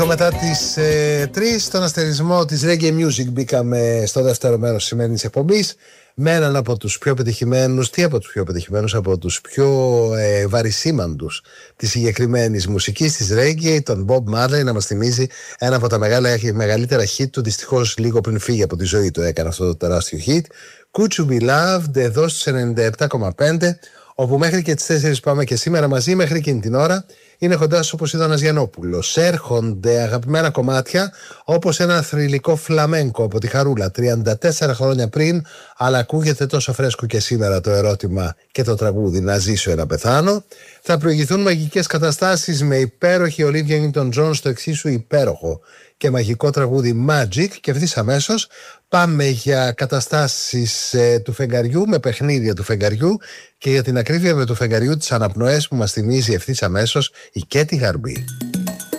Μετά τις 3 στον αστερισμό της Reggae Music μπήκαμε στο δεύτερο μέρος της σημερινής εκπομπής με έναν από τους πιο πετυχημένους, από τους πιο βαρισίμαντους της συγκεκριμένης μουσικής της Reggae, τον Bob Marley, να μας θυμίζει ένα από τα μεγαλύτερα hit του, δυστυχώς λίγο πριν φύγει από τη ζωή του έκανε αυτό το τεράστιο hit, Could You Be Loved, εδώ στους 97,5, όπου μέχρι και τις 4 πάμε και σήμερα μαζί, μέχρι εκείνη την ώρα είναι κοντά σου όπως ήταν ο Γιαννόπουλος. Έρχονται αγαπημένα κομμάτια όπως ένα θρυλικό φλαμέγκο από τη Χαρούλα 34 χρόνια πριν, αλλά ακούγεται τόσο φρέσκο και σήμερα το ερώτημα και το τραγούδι «Να ζήσω ή να πεθάνω». Θα προηγηθούν μαγικές καταστάσεις με υπέροχη Olivia Newton-John στο εξίσου υπέροχο και μαγικό τραγούδι Magic, και ευθύς αμέσως πάμε για καταστάσεις του φεγγαριού, με παιχνίδια του φεγγαριού και για την ακρίβεια με του φεγγαριού τις αναπνοές που μας θυμίζει ευθύς αμέσως η Κέτι Γαρμπή.